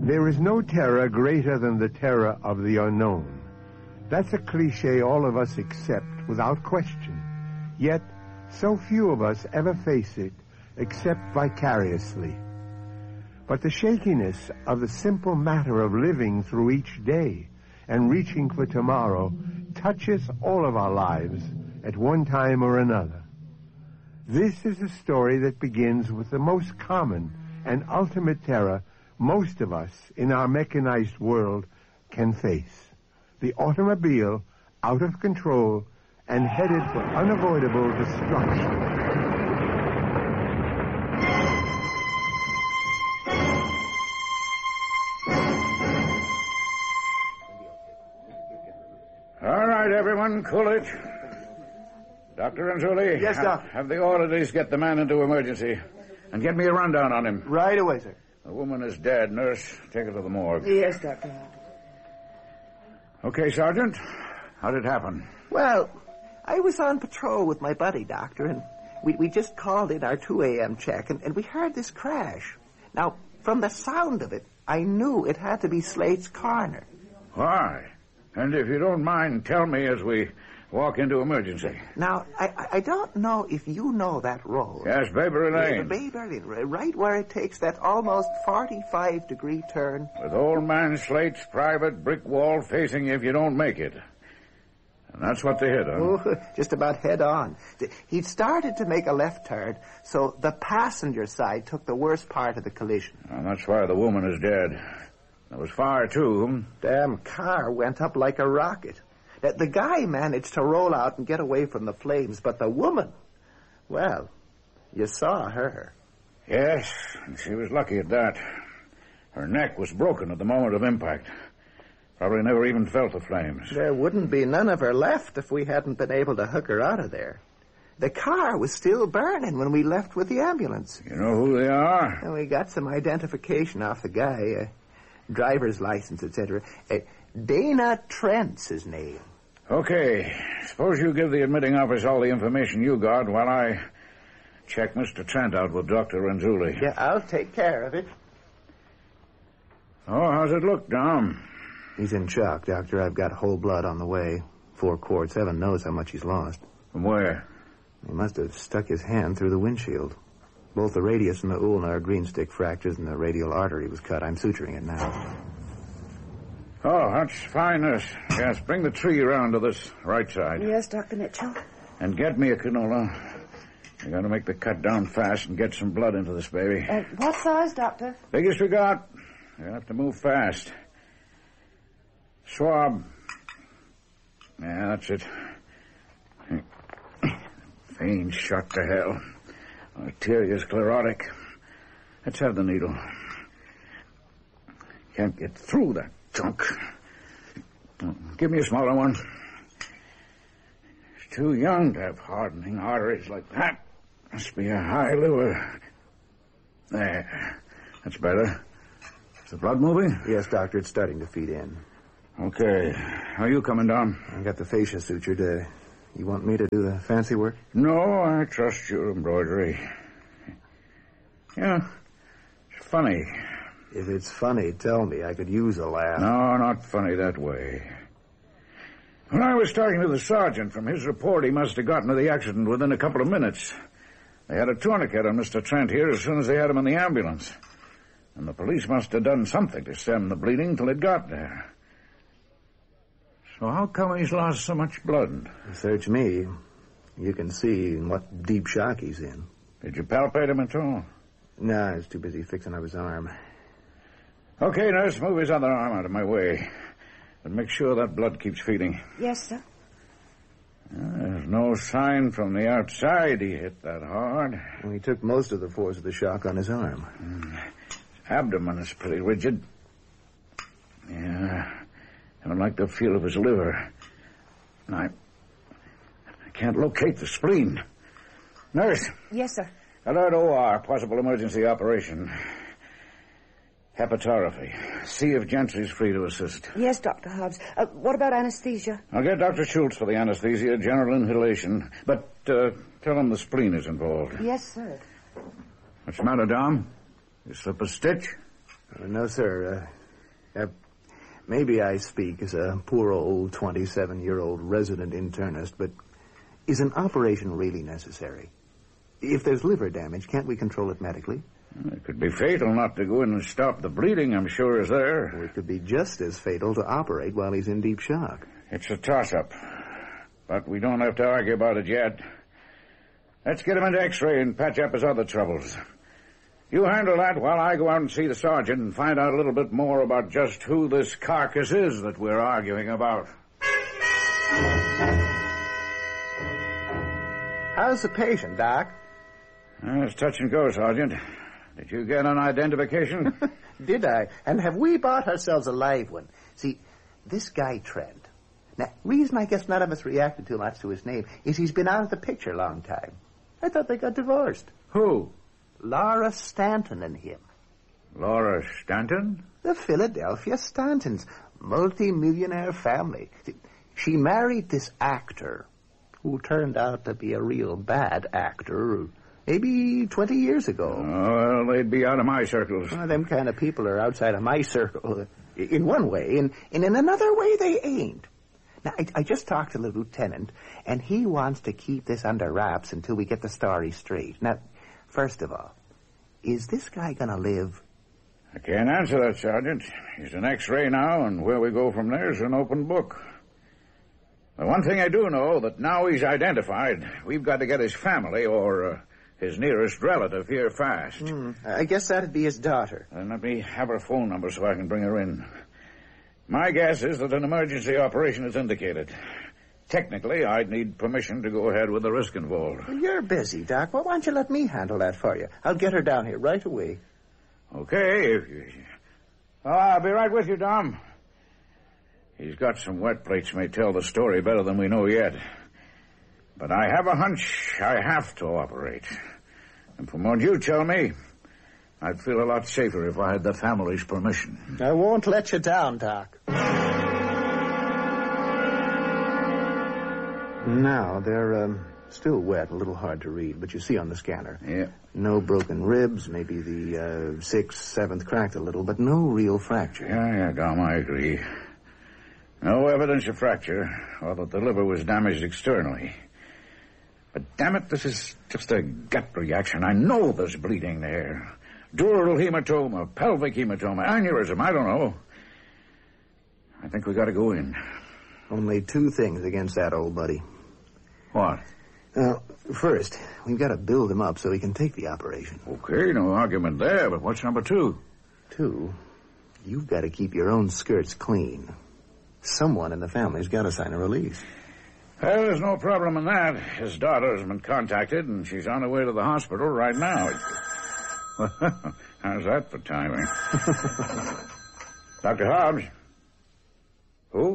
There is no terror greater than the terror of the unknown. That's a cliche all of us accept without question. Yet, so few of us ever face it except vicariously. But the shakiness of the simple matter of living through each day and reaching for tomorrow touches all of our lives at one time or another. This is a story that begins with the most common and ultimate terror most of us in our mechanized world can face. The automobile out of control and headed for unavoidable destruction. All right, everyone, Coolidge. Dr. Renzulli. Yes, Doc. Have the orderlies get the man into emergency and get me a rundown on him. Right away, sir. The woman is dead. Nurse, take her to the morgue. Yes, Doctor. Okay, Sergeant. How did it happen? Well, I was on patrol with my buddy, Doctor, and we just called in our 2 a.m. check, and we heard this crash. Now, from the sound of it, I knew it had to be Slate's Corner. Why? And if you don't mind, tell me as we walk into emergency. Now, I don't know if you know that road. Yes, Bayberry Lane. Bayberry Lane, right where it takes that almost 45-degree turn. With old man Slate's private brick wall facing you if you don't make it. And that's what they hit, huh? Oh, just about head on. He'd started to make a left turn, so the passenger side took the worst part of the collision. And that's why the woman is dead. There was fire, too. Damn car went up like a rocket. The guy managed to roll out and get away from the flames, but the woman, well, you saw her. Yes, and she was lucky at that. Her neck was broken at the moment of impact. Probably never even felt the flames. There wouldn't be none of her left if we hadn't been able to hook her out of there. The car was still burning when we left with the ambulance. You know who they are? And we got some identification off the guy, driver's license, etc. Dana Trent's his name. Okay. Suppose you give the admitting office all the information you got while I check Mr. Trent out with Dr. Renzulli. Yeah, I'll take care of it. Oh, how's it look, Dom? He's in shock, Doctor. I've got whole blood on the way. 4 quarts. Heaven knows how much he's lost. From where? He must have stuck his hand through the windshield. Both the radius and the ulna are green stick fractures, and the radial artery was cut. I'm suturing it now. Oh, that's fine, nurse. Yes, bring the tree around to this right side. Yes, Dr. Mitchell. And get me a canola. You got to make the cut down fast and get some blood into this baby. What size, Doctor? Biggest we got. You have to move fast. Swab. Yeah, that's it. Vein shot to hell. Arteriosclerotic. Let's have the needle. Can't get through that junk. Give me a smaller one. He's too young to have hardening arteries like that. Must be a high liver. There. That's better. Is the blood moving? Yes, Doctor. It's starting to feed in. Okay. How are you coming down? I got the fascia sutured. You want me to do the fancy work? No, I trust your embroidery. Yeah, it's funny. If it's funny, tell me. I could use a laugh. No, not funny that way. When I was talking to the sergeant, from his report, he must have gotten to the accident within a couple of minutes. They had a tourniquet on Mr. Trent here as soon as they had him in the ambulance. And the police must have done something to stem the bleeding till it got there. So how come he's lost so much blood? Search me. You can see what deep shock he's in. Did you palpate him at all? No, I was too busy fixing up his arm. Okay, nurse, move his other arm out of my way. And make sure that blood keeps feeding. Yes, sir. There's no sign from the outside he hit that hard. Well, he took most of the force of the shock on his arm. His abdomen is pretty rigid. Yeah, I don't like the feel of his liver. And I can't locate the spleen. Nurse. Yes, sir. Alert OR, possible emergency operation. Hepatography. See if Gentry's free to assist. Yes, Dr. Hobbs. What about anesthesia? I'll get Dr. Schultz for the anesthesia, general inhalation. But tell him the spleen is involved. Yes, sir. What's the matter, Dom? You slip a stitch? No, sir. Maybe I speak as a poor old 27-year-old resident internist, but is an operation really necessary? If there's liver damage, can't we control it medically? It could be fatal not to go in and stop the bleeding, I'm sure, is there. Or it could be just as fatal to operate while he's in deep shock. It's a toss-up. But we don't have to argue about it yet. Let's get him into X-ray and patch up his other troubles. You handle that while I go out and see the sergeant and find out a little bit more about just who this carcass is that we're arguing about. How's the patient, Doc? It's touch and go, Sergeant. Did you get an identification? Did I? And have we bought ourselves a live one? See, this guy Trent. Now, reason I guess none of us reacted too much to his name is he's been out of the picture a long time. I thought they got divorced. Who? Laura Stanton and him. Laura Stanton? The Philadelphia Stantons. Multi-millionaire family. She married this actor who turned out to be a real bad actor maybe 20 years ago. Oh, well, they'd be out of my circles. Well, them kind of people are outside of my circle. In one way, and in another way they ain't. Now, I just talked to the lieutenant, and he wants to keep this under wraps until we get the story straight. Now, first of all, is this guy going to live? I can't answer that, Sergeant. He's an X-ray now, and where we go from there is an open book. The one thing I do know, that now he's identified, we've got to get his family or his nearest relative here fast. I guess that'd be his daughter. Then let me have her phone number so I can bring her in. My guess is that an emergency operation is indicated. Technically, I'd need permission to go ahead with the risk involved. Well, you're busy, Doc. Well, why don't you let me handle that for you? I'll get her down here right away. Okay. I'll be right with you, Dom. He's got some wet plates may tell the story better than we know yet. But I have a hunch I have to operate. And from what you tell me, I'd feel a lot safer if I had the family's permission. I won't let you down, Doc. Now, they're still wet, a little hard to read, but you see on the scanner. Yeah. No broken ribs, maybe the 6th, 7th cracked a little, but no real fracture. Yeah, Dom, I agree. No evidence of fracture, or that the liver was damaged externally. But damn it, this is just a gut reaction. I know there's bleeding there. Dural hematoma, pelvic hematoma, aneurysm, I don't know. I think we got to go in. Only 2 things against that old buddy. What? First, we've got to build him up so he can take the operation. Okay, no argument there, but what's number 2? 2, you've got to keep your own skirts clean. Someone in the family's got to sign a release. Well, there's no problem in that. His daughter has been contacted, and she's on her way to the hospital right now. How's that for timing? Dr. Hobbs? Who?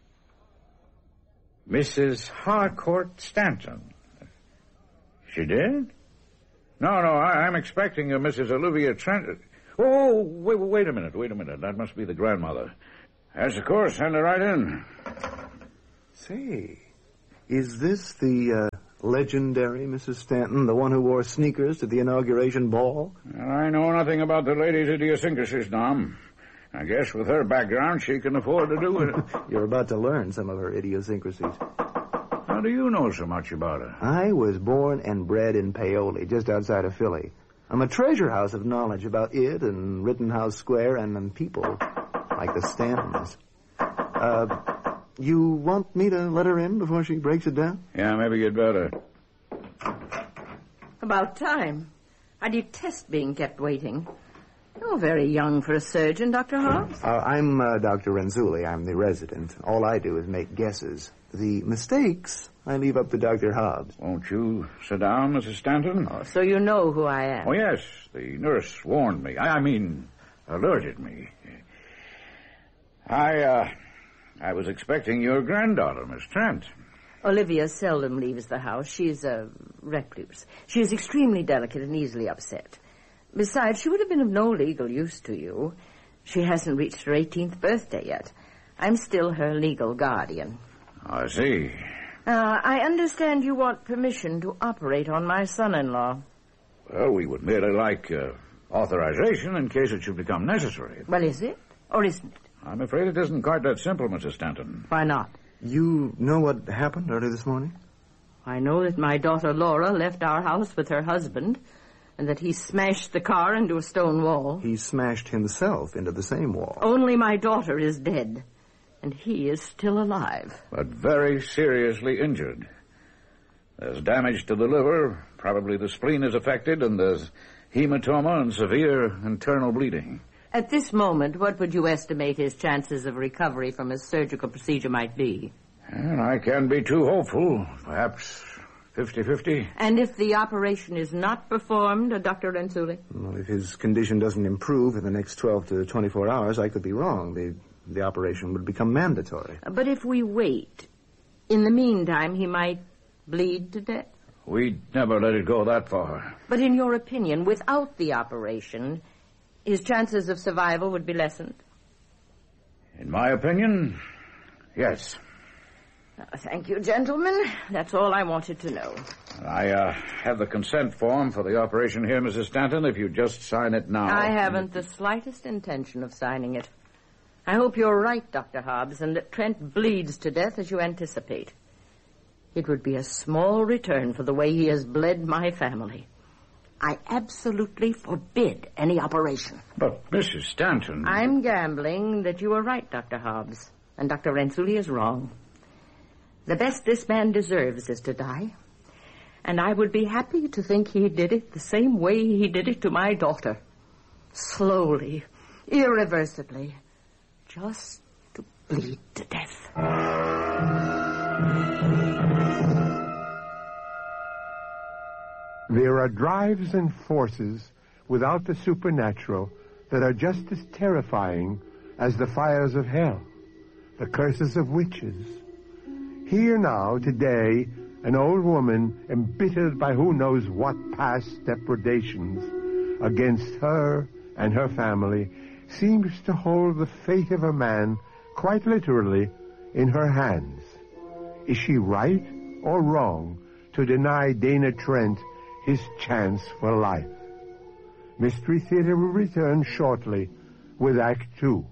Mrs. Harcourt Stanton. She did? No, I'm expecting a Mrs. Olivia Trent. Oh, wait a minute. That must be the grandmother. Yes, of course. Send her right in. Say, is this the legendary Mrs. Stanton, the one who wore sneakers to the inauguration ball? I know nothing about the lady's idiosyncrasies, Dom. I guess with her background, she can afford to do it. You're about to learn some of her idiosyncrasies. How do you know so much about her? I was born and bred in Paoli, just outside of Philly. I'm a treasure house of knowledge about it and Rittenhouse Square and people like the Stantons. You want me to let her in before she breaks it down? Yeah, maybe you'd better. About time. I detest being kept waiting. You're very young for a surgeon, Dr. Hobbs. I'm Dr. Renzulli. I'm the resident. All I do is make guesses. The mistakes I leave up to Dr. Hobbs. Won't you sit down, Mrs. Stanton? Oh, so you know who I am. Oh, yes. The nurse warned me. I mean, alerted me. I was expecting your granddaughter, Miss Trent. Olivia seldom leaves the house. She's a recluse. She is extremely delicate and easily upset. Besides, she would have been of no legal use to you. She hasn't reached her 18th birthday yet. I'm still her legal guardian. I see. I understand you want permission to operate on my son-in-law. Well, we would merely like authorization in case it should become necessary. Well, is it? Or isn't it? I'm afraid it isn't quite that simple, Mrs. Stanton. Why not? You know what happened early this morning? I know that my daughter Laura left our house with her husband, and that he smashed the car into a stone wall. He smashed himself into the same wall. Only my daughter is dead, and he is still alive. But very seriously injured. There's damage to the liver, probably the spleen is affected, and there's hematoma and severe internal bleeding. At this moment, what would you estimate his chances of recovery from a surgical procedure might be? And I can't be too hopeful. Perhaps 50-50. And if the operation is not performed, Dr. Renzulli? Well, if his condition doesn't improve in the next 12 to 24 hours, I could be wrong. The operation would become mandatory. But if we wait, in the meantime, he might bleed to death? We'd never let it go that far. But in your opinion, without the operation, his chances of survival would be lessened? In my opinion, yes. Thank you, gentlemen. That's all I wanted to know. I have the consent form for the operation here, Mrs. Stanton, if you just sign it now. I haven't the slightest intention of signing it. I hope you're right, Dr. Hobbs, and that Trent bleeds to death as you anticipate. It would be a small return for the way he has bled my family. I absolutely forbid any operation. But, Mrs. Stanton... I'm gambling that you are right, Dr. Hobbs, and Dr. Renzulli is wrong. The best this man deserves is to die, and I would be happy to think he did it the same way he did it to my daughter. Slowly, irreversibly, just to bleed to death. There are drives and forces without the supernatural that are just as terrifying as the fires of hell, the curses of witches. Here now, today, an old woman, embittered by who knows what past depredations against her and her family, seems to hold the fate of a man, quite literally, in her hands. Is she right or wrong to deny Dana Trent his chance for life? Mystery Theater will return shortly with Act 2.